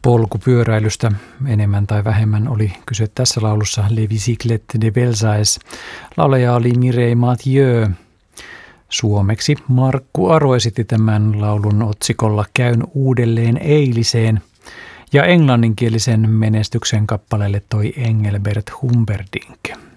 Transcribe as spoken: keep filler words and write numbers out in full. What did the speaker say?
polkupyöräilystä enemmän tai vähemmän oli kyse tässä laulussa Les Bicyclettes de Versailles. Laulaja oli Mireille Mathieu. Suomeksi Markku Aro esitti tämän laulun otsikolla Käyn uudelleen eiliseen. Ja englanninkielisen menestyksen kappaleelle toi Engelbert Humperdinck.